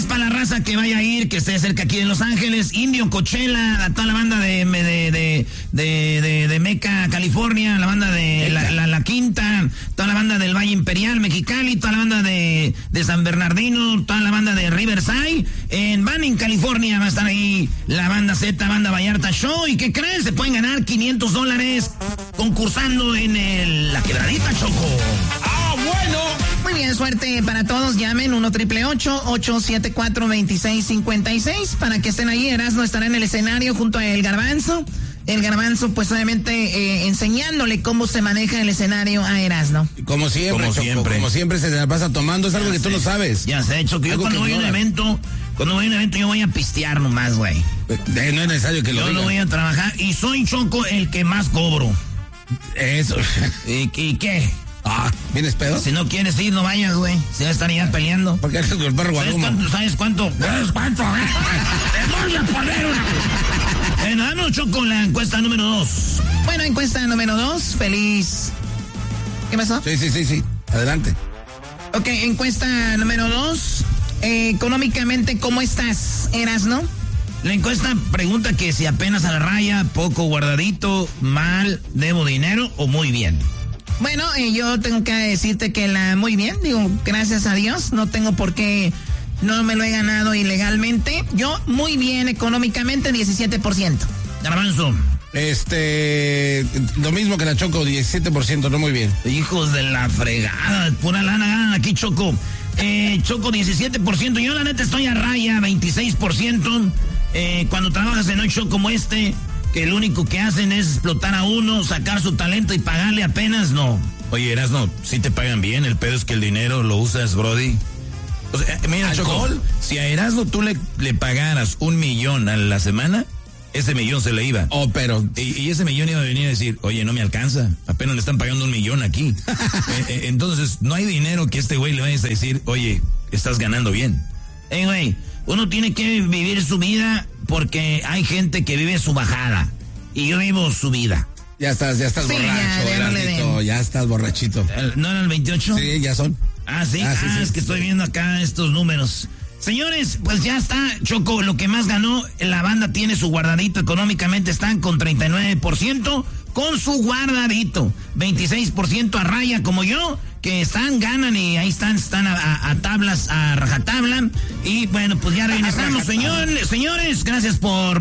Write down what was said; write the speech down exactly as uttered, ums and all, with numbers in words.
es para la raza que vaya a ir, que esté cerca aquí de Los Ángeles, Indio, Coachella, a toda la banda de de, de, de, de, de Meca, California, la banda de la, la, la Quinta, toda la banda del Valle Imperial, Mexicali, toda la banda de, de San Bernardino, toda la banda de Riverside, en Banning, California, va a estar ahí la banda Z, banda Vallarta Show, ¿y qué creen? Se pueden ganar quinientos dólares concursando en el, la Quebradita, Choco. ¡Ah, bueno! Muy bien, suerte para todos. Llamen uno triple ocho, ocho siete cuatro, dos seis cinco seis para que estén ahí. Erasmo estará en el escenario junto a El Garbanzo. El Garbanzo, pues obviamente eh, enseñándole cómo se maneja el escenario a Erasmo. Como siempre, Como Choco, siempre. como siempre se la pasa tomando, es algo Ya que sé, tú no sabes. Ya sé, Choco, yo Algo cuando que voy a un ignoras. evento, cuando voy a un evento yo voy a pistear nomás, güey. Eh, No es necesario que lo Yo no digas. voy a trabajar y soy, Choco, el que más cobro. Eso. ¿Y, y qué? Ah, ¿vienes pedo? Si no quieres ir, no vayas, güey. Si vas a estar ya peleando. ¿Por qué eres el perro ¿Sabes guarumo? cuánto? ¿Sabes cuánto? ¿Sabes cuánto? Te voy a poner una... Bueno, dame Choco la encuesta número dos. Bueno, encuesta número dos. Feliz. ¿Qué pasó? Sí, sí, sí, sí. Adelante. Ok, encuesta número dos. Eh, económicamente, ¿cómo estás, Erasmo? La encuesta pregunta que si apenas a la raya, poco guardadito, mal, debo dinero o muy bien. Bueno, eh, yo tengo que decirte que la muy bien, digo, gracias a Dios, no tengo por qué, no me lo he ganado ilegalmente. Yo muy bien económicamente, diecisiete por ciento. Garbanzo. Este, lo mismo que la Choco, diecisiete por ciento, no muy bien. Hijos de la fregada, pura lana ganan aquí, Choco. Eh, Choco, diecisiete por ciento. Yo la neta estoy a raya, veintiséis por ciento. Eh, cuando trabajas en un show como este, que lo único que hacen es explotar a uno, sacar su talento y pagarle apenas, no. Oye, Erasno, sí te pagan bien, el pedo es que el dinero lo usas, brody. O sea, mira, Choco, si a Erasno tú le, le pagaras un millón a la semana, ese millón se le iba. Oh, pero... Y, y ese millón iba a venir a decir, oye, no me alcanza, apenas le están pagando un millón aquí. eh, eh, entonces, no hay dinero que este güey le vayas a decir, oye, estás ganando bien. Eh, güey, uno tiene que vivir su vida porque hay gente que vive su bajada. Y yo vivo su vida. Ya estás, ya estás Sí, borracho, ya, ya no le Erasnito, den. ya estás borrachito. ¿No era el veintiocho? Sí, ya son. Ah, sí, Ah, ah, sí, sí, es que sí, estoy sí. viendo acá estos números. Señores, pues ya está, Choco, lo que más ganó, la banda tiene su guardadito económicamente, están con treinta y nueve por ciento, con su guardadito, veintiséis por ciento a raya como yo, que están, ganan y ahí están, están a, a, a tablas, a rajatabla, y bueno, pues ya regresamos, señores, señores, gracias por...